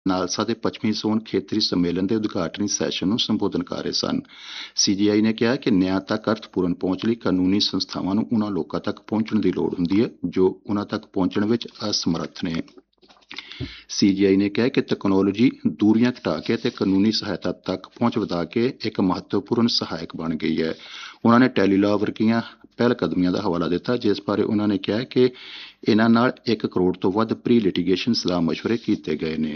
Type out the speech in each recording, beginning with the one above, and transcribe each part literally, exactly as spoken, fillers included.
ਨਾਲਸਾ ਦੇ ਪੱਛਮੀ ਜ਼ੋਨ ਖੇਤਰੀ ਸੰਮੇਲਨ ਦੇ ਉਦਘਾਟਨੀ ਸੈਸ਼ਨ ਨੂੰ ਸੰਬੋਧਨ ਕਰ ਰਹੇ ਸਨ। ਸੀਜੀਆਈ ਨੇ ਕਿਹਾ ਕਿ ਨਿਆਂ ਤੱਕ ਅਰਥਪੂਰਨ ਪਹੁੰਚ ਲਈ ਕਾਨੂੰਨੀ ਸੰਸਥਾਵਾਂ ਨੂੰ ਉਨ੍ਹਾਂ ਲੋਕਾਂ ਤੱਕ ਪਹੁੰਚਣ ਦੀ ਲੋੜ ਹੁੰਦੀ ਹੈ ਜੋ ਉਨ੍ਹਾਂ ਤੱਕ ਪਹੁੰਚਣ ਵਿੱਚ ਅਸਮਰੱਥ ਨੇ। ਸੀਜੀਆਈ ਨੇ ਕਿਹਾ ਕਿ ਤਕਨਾਲੋਜੀ ਦੂਰੀਆਂ ਘਟਾ ਕੇ ਅਤੇ ਕਾਨੂੰਨੀ ਸਹਾਇਤਾ ਤੱਕ ਪਹੁੰਚ ਵਧਾ ਕੇ ਇੱਕ ਮਹੱਤਵਪੂਰਨ ਸਹਾਇਕ ਬਣ ਗਈ ਹੈ। ਉਨ੍ਹਾਂ ਨੇ ਟੈਲੀਲਾਅ ਵਰਗੀਆਂ ਪਹਿਲ ਕਦਮੀਆਂ ਦਾ ਹਵਾਲਾ ਦਿੱਤਾ ਜਿਸ ਬਾਰੇ ਉਨ੍ਹਾਂ ਨੇ ਕਿਹਾ ਕਿ ਇਨ੍ਹਾਂ ਨਾਲ ਇੱਕ ਕਰੋੜ ਤੋਂ ਵੱਧ ਪ੍ਰੀ ਲਿਟੀਗੇਸ਼ਨ ਸਲਾਹ ਮਸ਼ਵਰੇ ਕੀਤੇ ਗਏ ਨੇ।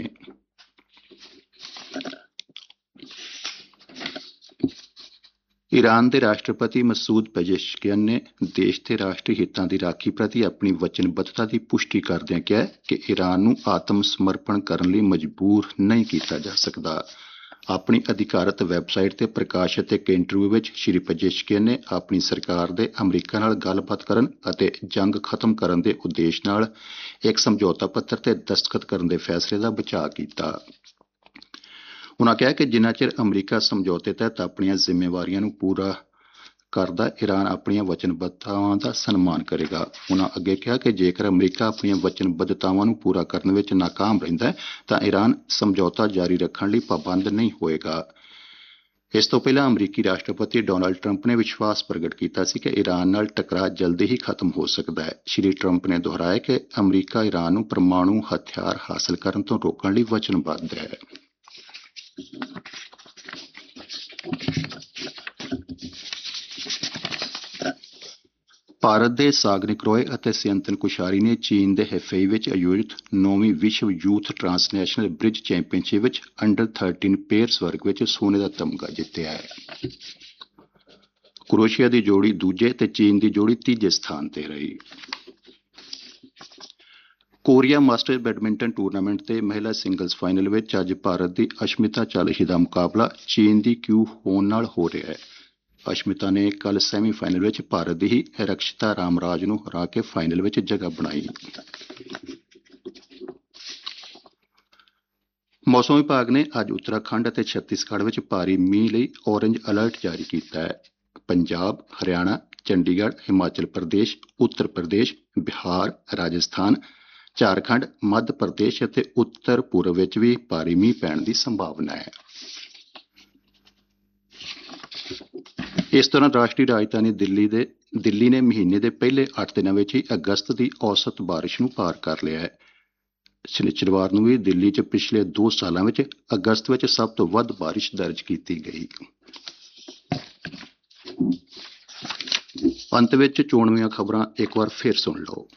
ਈਰਾਨ ਦੇ ਰਾਸ਼ਟਰਪਤੀ ਮਸੂਦ ਪੇਜ਼ੇਸ਼ਕਿਆਨ ਨੇ ਦੇਸ਼ ਦੇ ਰਾਸ਼ਟਰੀ ਹਿੱਤਾਂ ਦੀ ਰਾਖੀ ਪ੍ਰਤੀ ਆਪਣੀ ਵਚਨਬੱਧਤਾ ਦੀ ਪੁਸ਼ਟੀ ਕਰਦਿਆਂ ਕਿਹਾ ਕਿ ਈਰਾਨ ਨੂੰ ਆਤਮ ਸਮਰਪਣ ਕਰਨ ਲਈ ਮਜਬੂਰ ਨਹੀਂ ਕੀਤਾ ਜਾ ਸਕਦਾ। ਆਪਣੀ ਅਧਿਕਾਰਤ ਵੈਬਸਾਈਟ ਤੇ ਪ੍ਰਕਾਸ਼ਿਤ ਇੱਕ ਇੰਟਰਵਿਊ ਵਿੱਚ ਸ਼੍ਰੀ ਪੇਜ਼ੇਸ਼ਕਿਆਨ ਨੇ ਆਪਣੀ ਸਰਕਾਰ ਦੇ ਅਮਰੀਕਾ ਨਾਲ ਗੱਲਬਾਤ ਕਰਨ ਅਤੇ ਜੰਗ ਖਤਮ ਕਰਨ ਦੇ ਉਦੇਸ਼ ਨਾਲ ਇੱਕ ਸਮਝੌਤਾ ਪੱਤਰ ਤੇ ਦਸਤਖਤ ਕਰਨ ਦੇ ਫੈਸਲੇ ਦਾ ਬਚਾਅ ਕੀਤਾ। ਉਨ੍ਹਾਂ ਕਿਹਾ ਕਿ ਜਿੰਨਾ ਚਿਰ ਅਮਰੀਕਾ ਸਮਝੌਤੇ ਤਹਿਤ ਆਪਣੀਆਂ ਜ਼ਿੰਮੇਵਾਰੀਆਂ ਨੂੰ ਪੂਰਾ ਕਰਦਾ ਈਰਾਨ ਆਪਣੀਆਂ ਵਚਨਬੱਧਤਾਵਾਂ ਦਾ ਸਨਮਾਨ ਕਰੇਗਾ। ਉਨ੍ਹਾਂ ਅੱਗੇ ਕਿਹਾ ਕਿ ਜੇਕਰ ਅਮਰੀਕਾ ਆਪਣੀਆਂ ਵਚਨਬੱਧਤਾਵਾਂ ਨੂੰ ਪੂਰਾ ਕਰਨ ਵਿੱਚ ਨਾਕਾਮ ਰਹਿੰਦਾ ਹੈ ਤਾਂ ਈਰਾਨ ਸਮਝੌਤਾ ਜਾਰੀ ਰੱਖਣ ਲਈ ਪਾਬੰਦ ਨਹੀਂ ਹੋਏਗਾ। ਇਸ ਤੋਂ ਪਹਿਲਾਂ ਅਮਰੀਕੀ ਰਾਸ਼ਟਰਪਤੀ ਡੋਨਾਲਡ ਟਰੰਪ ਨੇ ਵਿਸ਼ਵਾਸ ਪ੍ਰਗਟ ਕੀਤਾ ਸੀ ਕਿ ਈਰਾਨ ਨਾਲ ਟਕਰਾਅ ਜਲਦੀ ਹੀ ਖਤਮ ਹੋ ਸਕਦਾ ਹੈ। ਸ਼੍ਰੀ ਟਰੰਪ ਨੇ ਦੁਹਰਾਇਆ ਕਿ ਅਮਰੀਕਾ ਈਰਾਨ ਨੂੰ ਪਰਮਾਣੂ ਹਥਿਆਰ ਹਾਸਲ ਕਰਨ ਤੋਂ ਰੋਕਣ ਲਈ ਵਚਨਬੱਧ ਹੈ। ਭਾਰਤ ਦੇ ਸਾਗਰਿਕ ਰॉय ਅਤੇ ਸਿਯੰਤਨ ਕੁਸ਼ਾਰੀ ਨੇ ਚੀਨ ਦੇ ਹੈਫੇਈ ਵਿੱਚ ਆਯੋਜਿਤ ਨੌਵੀਂ ਵਿਸ਼ਵ ਯੂਥ ਟਰਾਂਸਨੈਸ਼ਨਲ ਬ੍ਰਿਜ ਚੈਂਪੀਅਨਸ਼ਿਪ ਵਿੱਚ ਅੰਡਰ ਥਰਟੀਨ ਪੇਅਰਸ ਵਰਗ ਵਿੱਚ ਸੋਨੇ ਦਾ ਤਮਗਾ ਜਿੱਤਿਆ ਹੈ। ਕਰੋਸ਼ੀਆ ਦੀ ਜੋੜੀ ਦੂਜੇ ਤੇ ਚੀਨ ਦੀ ਜੋੜੀ ਤੀਜੇ ਸਥਾਨ ਤੇ ਰਹੀ। ਕੋਰੀਆ ਮਾਸਟਰਜ਼ ਬੈਡਮਿੰਟਨ ਟੂਰਨਾਮੈਂਟ ਦੇ ਮਹਿਲਾ ਸਿੰਗਲਜ਼ ਫਾਈਨਲ ਵਿੱਚ ਅੱਜ ਭਾਰਤ ਦੀ ਅਸ਼ਮਿਤਾ ਚਾਲੀਹਾ ਦਾ ਮੁਕਾਬਲਾ ਚੀਨ ਦੀ ਕਿਊ ਹੋਨ ਨਾਲ ਹੋ ਰਿਹਾ ਹੈ। ਅਸ਼ਮਿਤਾ ਨੇ ਕੱਲ ਸੈਮੀਫਾਈਨਲ ਵਿੱਚ ਭਾਰਤ ਦੀ ਹੀ ਰਕਸ਼ਿਤਾ ਰਾਮਰਾਜ ਨੂੰ ਹਰਾ ਕੇ ਫਾਈਨਲ ਵਿੱਚ ਜਗ੍ਹਾ ਬਣਾਈ। ਮੌਸਮ ਵਿਭਾਗ ਨੇ ਅੱਜ ਉੱਤਰਾਖੰਡ ਅਤੇ ਛੱਤੀਸਗੜ੍ਹ ਵਿੱਚ ਭਾਰੀ ਮੀਂਹ ਲਈ ਔਰੇਂਜ ਅਲਰਟ ਜਾਰੀ ਕੀਤਾ ਹੈ। ਪੰਜਾਬ, ਹਰਿਆਣਾ, ਚੰਡੀਗੜ੍ਹ, ਹਿਮਾਚਲ ਪ੍ਰਦੇਸ਼, ਉੱਤਰ ਪ੍ਰਦੇਸ਼, ਬਿਹਾਰ, ਰਾਜਸਥਾਨ, ਝਾਰਖੰਡ, ਮੱਧ ਪ੍ਰਦੇਸ਼ ਅਤੇ ਉੱਤਰ ਪੂਰਬ ਵਿੱਚ ਵੀ ਭਾਰੀ ਮੀਂਹ ਪੈਣ ਦੀ ਸੰਭਾਵਨਾ ਹੈ। ਇਸ ਦੌਰਾਨ ਰਾਸ਼ਟਰੀ ਰਾਜਧਾਨੀ ਦਿੱਲੀ ਦੇ ਦਿੱਲੀ ਨੇ ਮਹੀਨੇ ਦੇ ਪਹਿਲੇ ਅੱਠ ਦਿਨਾਂ ਵਿੱਚ ਹੀ ਅਗਸਤ ਦੀ ਔਸਤ ਬਾਰਿਸ਼ ਨੂੰ ਪਾਰ ਕਰ ਲਿਆ ਹੈ। ਸ਼ਨੀਚਰਵਾਰ ਨੂੰ ਵੀ ਦਿੱਲੀ 'ਚ ਪਿਛਲੇ ਦੋ ਸਾਲਾਂ ਵਿੱਚ ਅਗਸਤ ਵਿੱਚ ਸਭ ਤੋਂ ਵੱਧ ਬਾਰਿਸ਼ ਦਰਜ ਕੀਤੀ ਗਈ। ਅੰਤ ਵਿੱਚ ਚੋਣਵੀਆਂ ਖਬਰਾਂ ਇੱਕ ਵਾਰ ਫਿਰ ਸੁਣ ਲਓ।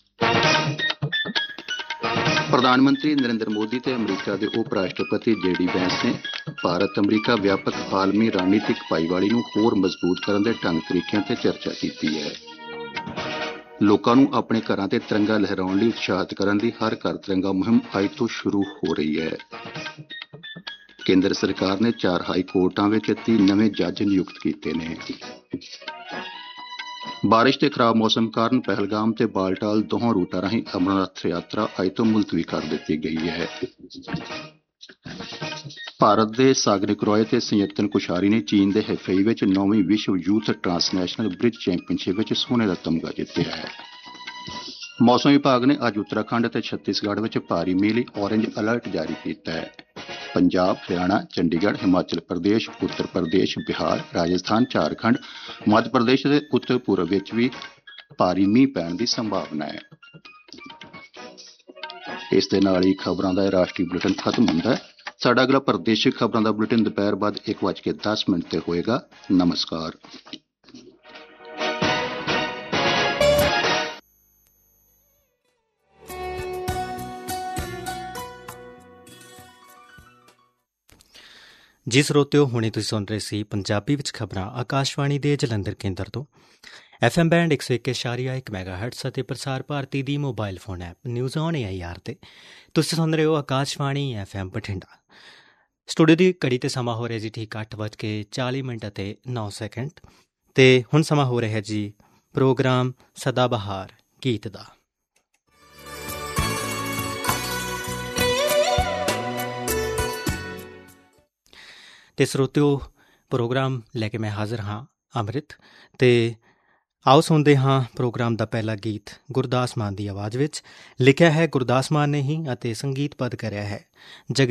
ਪ੍ਰਧਾਨ ਮੰਤਰੀ ਨਰਿੰਦਰ ਮੋਦੀ ਤੇ ਅਮਰੀਕਾ ਦੇ ਉਪ ਰਾਸ਼ਟਰਪਤੀ ਜੇ ਡੀ ਵੈਂਸ ਨੇ ਭਾਰਤ ਅਮਰੀਕਾ ਵਿਆਪਕ ਆਲਮੀ ਰਣਨੀਤਿਕ ਭਾਈਵਾਲੀ ਨੂੰ ਹੋਰ ਮਜ਼ਬੂਤ ਕਰਨ ਦੇ ਢੰਗ ਤਰੀਕਿਆਂ ਤੇ ਚਰਚਾ ਕੀਤੀ ਹੈ। ਲੋਕਾਂ ਨੂੰ ਆਪਣੇ ਘਰਾਂ ਤੇ ਤਿਰੰਗਾ ਲਹਿਰਾਉਣ ਲਈ ਉਤਸ਼ਾਹਿਤ ਕਰਨ ਲਈ ਹਰ ਘਰ ਤਿਰੰਗਾ ਮੁਹਿੰਮ ਅੱਜ ਤੋਂ ਸ਼ੁਰੂ ਹੋ ਰਹੀ ਹੈ। ਕੇਂਦਰ ਸਰਕਾਰ ਨੇ ਚਾਰ ਹਾਈ ਕੋਰਟਾਂ ਵਿੱਚ ਤੀਹ ਨਵੇਂ ਜੱਜ ਨਿਯੁਕਤ ਕੀਤੇ ਨੇ। ਬਾਰਿਸ਼ ਤੇ ਖਰਾਬ ਮੌਸਮ ਕਾਰਨ ਪਹਿਲਗਾਮ ਤੇ ਬਾਲਟਾਲ ਦੋਹਾਂ ਰੂਟਾਂ ਰਾਹੀਂ ਅਮਰਨਾਥ ਯਾਤਰਾ ਅੱਜ ਤੋਂ ਮੁਲਤਵੀ ਕਰ ਦਿੱਤੀ ਗਈ ਹੈ। ਭਾਰਤ ਦੇ ਸਾਗਰਿਕ ਰॉय ਤੇ ਸਿਯੰਤਨ ਕੁਸ਼ਾਰੀ ਨੇ ਚੀਨ ਦੇ ਹੈਫੇਈ ਵਿੱਚ ਨੌਵੀਂ ਵਿਸ਼ਵ ਯੂਥ ਟਰਾਂਸਨੈਸ਼ਨਲ ਬ੍ਰਿਜ ਚੈਂਪੀਅਨਸ਼ਿਪ ਵਿੱਚ ਸੋਨੇ ਦਾ ਤਮਗਾ ਜਿੱਤਿਆ ਹੈ। ਮੌਸਮ ਵਿਭਾਗ ਨੇ ਅੱਜ ਉੱਤਰਾਖੰਡ ਅਤੇ ਛੱਤੀਸਗੜ੍ਹ ਵਿੱਚ ਭਾਰੀ ਮੀਂਹ ਲਈ ਔਰੇਂਜ ਅਲਰਟ ਜਾਰੀ ਕੀਤਾ ਹੈ। ਪੰਜਾਬ, ਹਰਿਆਣਾ, ਚੰਡੀਗੜ੍ਹ, ਹਿਮਾਚਲ ਪ੍ਰਦੇਸ਼, ਉੱਤਰ ਪ੍ਰਦੇਸ਼, ਬਿਹਾਰ, ਰਾਜਸਥਾਨ, ਝਾਰਖੰਡ, ਮੱਧ ਪ੍ਰਦੇਸ਼ ਅਤੇ ਉੱਤਰ ਪੂਰਬ ਵਿੱਚ ਵੀ ਭਾਰੀ ਮੀਂਹ ਪੈਣ ਦੀ ਸੰਭਾਵਨਾ ਹੈ। ਇਸ ਦੇ ਨਾਲ ਹੀ ਖਬਰਾਂ ਦਾ ਰਾਸ਼ਟਰੀ ਬੁਲੇਟਿਨ ਖਤਮ ਹੁੰਦਾ ਹੈ। ਸਾਡਾ ਅਗਲਾ ਪ੍ਰਦੇਸ਼ਿਕ ਖਬਰਾਂ ਦਾ ਬੁਲੇਟਿਨ ਦੁਪਹਿਰ ਬਾਅਦ ਇੱਕ ਵੱਜ ਕੇ ਦਸ ਮਿੰਟ ਤੇ ਹੋਏਗਾ। ਨਮਸਕਾਰ। ਜੀ ਸਰੋਤਿਓ, ਹੁਣੇ ਤੁਸੀਂ ਸੁਣ ਰਹੇ ਸੀ ਪੰਜਾਬੀ ਵਿੱਚ ਖਬਰਾਂ ਆਕਾਸ਼ਵਾਣੀ ਦੇ ਜਲੰਧਰ ਕੇਂਦਰ ਤੋਂ। ਐਫ ਐਮ ਬੈਂਡ ਇੱਕ ਸੌ ਇੱਕ ਇਸ਼ਾਰੀਆ ਇੱਕ ਮੈਗਾ ਹਰਟਸ ਅਤੇ ਪ੍ਰਸਾਰ ਭਾਰਤੀ ਦੀ mobile phone app news on A I R ਤੇ ਤੁਸੀਂ ਸੁਣ ਰਹੇ ਹੋ Akashvani F M Bathinda. Studio ਦੀ ਘੜੀ ਤੇ ਸਮਾਂ ਹੋ ਰਿਹਾ ਜੀ ਠੀਕ ਅੱਠ ਵੱਜ ਕੇ ਚਾਲੀ ਮਿੰਟ ਅਤੇ ਨੌ ਸੈਕਿੰਡ ਤੇ ਹੁਣ ਸਮਾਂ ਹੋ ਰਿਹਾ ਜੀ ਪ੍ਰੋਗਰਾਮ ਸਦਾ ਬਹਾਰ ਗੀਤ ਦਾ। ਤੇ ਸਰੋਤਿਓ, ਪ੍ਰੋਗਰਾਮ ਲੈ ਕੇ ਮੈਂ ਹਾਜ਼ਰ ਹਾਂ ਅੰਮ੍ਰਿਤ, ਤੇ ਆਓ ਸੁਣਦੇ ਹਾਂ ਪ੍ਰੋਗਰਾਮ ਦਾ ਪਹਿਲਾ ਗੀਤ ਗੁਰਦਾਸ ਮਾਨ ਦੀ ਆਵਾਜ਼ ਵਿੱਚ। ਲਿਖਿਆ ਹੈ ਗੁਰਦਾਸ ਮਾਨ ਨੇ ਹੀ ਅਤੇ ਸੰਗੀਤ ਪਦ ਕਰਿਆ ਹੈ ਜਗ